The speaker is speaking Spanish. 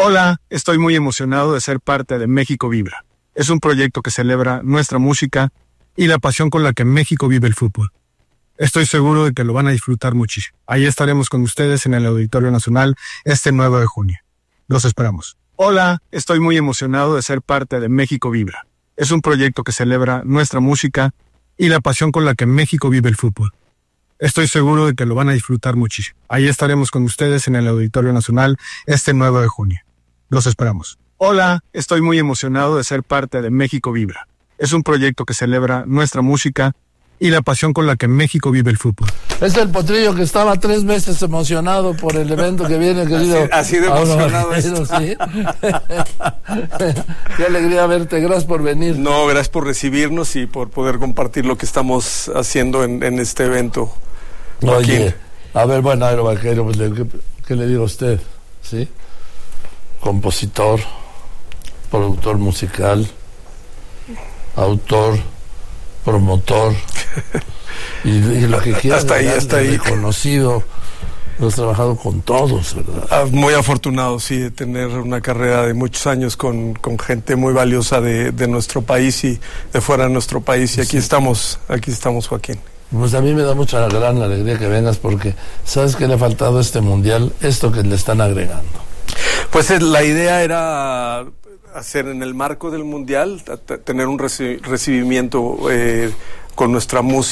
Hola, estoy muy emocionado de ser parte de México Vibra. Es un proyecto que celebra nuestra música y la pasión con la que México vive el fútbol. Estoy seguro de que lo van a disfrutar muchísimo. Ahí estaremos con ustedes en el Auditorio Nacional este 9 de junio. Los esperamos. Hola, estoy muy emocionado de ser parte de México Vibra. Es un proyecto que celebra nuestra música y la pasión con la que México vive el fútbol. Estoy seguro de que lo van a disfrutar muchísimo. Ahí estaremos con ustedes en el Auditorio Nacional este 9 de junio. Los esperamos. Hola, estoy muy emocionado de ser parte de México Vibra. Es un proyecto que celebra nuestra música y la pasión con la que México vive el fútbol. Es el Potrillo que estaba 3 meses emocionado por el evento que viene, querido. Así de emocionado. ¿Sí? Qué alegría verte, gracias por venir. No, gracias por recibirnos y por poder compartir lo que estamos haciendo en este evento. Oye, a ver, bueno, Aero Vaquero, pues, ¿qué le digo a usted? ¿Sí? Compositor, productor musical, autor, promotor y lo que quieras. Hasta ahí. Reconocido. Has trabajado con todos, ¿verdad? Muy afortunado, sí, de tener una carrera de muchos años con gente muy valiosa de nuestro país y de fuera de nuestro país. Y aquí estamos, Joaquín. Pues a mí me da mucha gran alegría que vengas porque ¿sabes qué le ha faltado a este mundial? Esto que le están agregando. Pues la idea era hacer en el marco del mundial, tener un recibimiento con nuestra música.